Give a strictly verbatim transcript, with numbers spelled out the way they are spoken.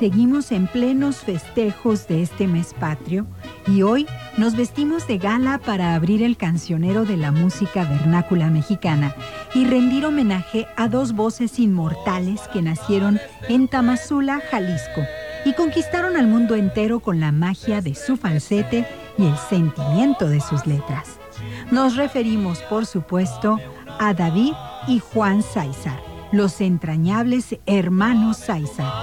seguimos en plenos festejos de este mes patrio y hoy nos vestimos de gala para abrir el cancionero de la música vernácula mexicana y rendir homenaje a dos voces inmortales que nacieron en Tamazula, Jalisco, y conquistaron al mundo entero con la magia de su falsete y el sentimiento de sus letras. Nos referimos, por supuesto, a David y Juan Sáizar, los entrañables hermanos Sáizar.